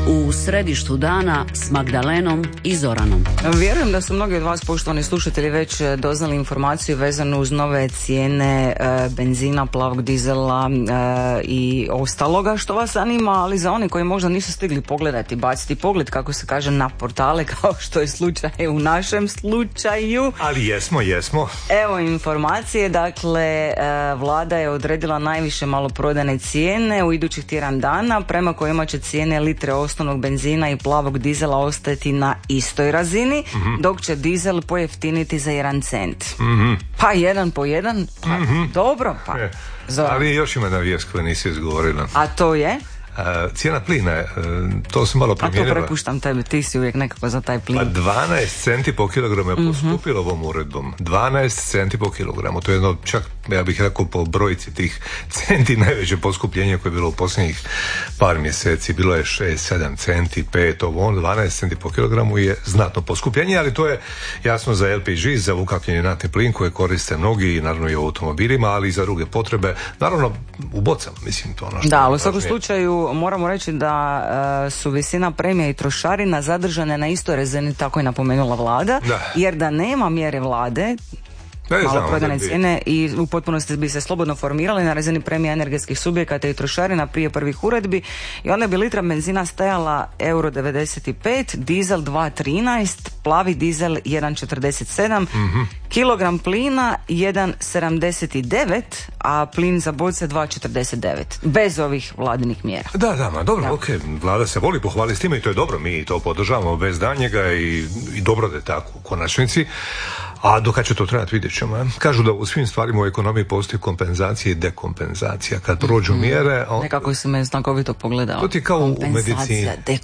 U središtu dana s Magdalenom i Zoranom. Vjerujem da su mnogi od vas, poštovani slušatelji, već doznali informaciju vezanu uz nove cijene benzina, plavog dizela i ostaloga što vas zanima, ali za one koji možda nisu stigli pogledati, baciti pogled, kako se kaže, na portale, kao što je slučaj u našem slučaju. Ali jesmo. Evo informacije, dakle, vlada je odredila najviše maloprodajne cijene u idućih tjedan dana, prema kojima će cijene litre osnovnog benzina i plavog dizela ostati na istoj razini, dok će dizel pojeftiniti za 1 cent. Pa 1 po 1, pa dobro, pa. Ali još ima jedna vijest koja nisi izgovorila. A to je? Cijena plina, to se malo promijenilo. A to prepuštam tebi, ti si uvijek nekako za taj plin. Pa 12 centi po kilogramu je poskupilo ovom uredbom. 12 centi po kilogramu, to je jedno, čak ja bih rekao po brojci tih centi, najveće poskupljenje koje je bilo u posljednjih par mjeseci. Bilo je 6-7 centi, 5, 12 centi po kilogramu je znatno poskupljenje, ali to je jasno za LPG, za ukapljeni naftni plin koje koriste mnogi, naravno i u automobilima, ali i za druge potrebe, naravno u bocama, mislim to ono što. Da, ali u svakom slučaju moramo reći da su visina premija i trošarina zadržane na istoj razini, tako je napomenula vlada, jer da nema mjere vlade, maloprodajne cijene i u potpunosti bi se slobodno formirali na razini premija energetskih subjekata i trošarina prije prvih uredbi i onda bi litra benzina stajala €95, dizel 2,13, plavi dizel 1,47, kilogram plina 1,79, a plin za boce 2,49, bez ovih vladinih mjera. Da, dobro, ok, vlada se voli pohvaliti s time i to je dobro, mi to podržavamo bez danjega i dobro da je tako u konačnici. A do kad će to trebati, vidjet ćemo. Kažu da u svim stvarima u ekonomiji postoji kompenzacija i dekompenzacija. Kad prođu mjere... Nekako si me znakovito pogledao. To ti kao u medicini.